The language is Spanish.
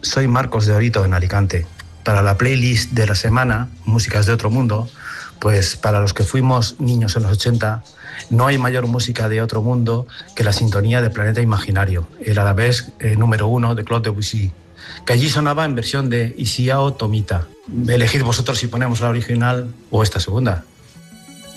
soy Marcos de Orito en Alicante. Para la playlist de la semana, Músicas de Otro Mundo, pues para los que fuimos niños en los 80, no hay mayor música de otro mundo que la sintonía de Planeta Imaginario, el arabesque número 1 de Claude Debussy, que allí sonaba en versión de Isiao Tomita. Elegid vosotros si ponemos la original o esta segunda.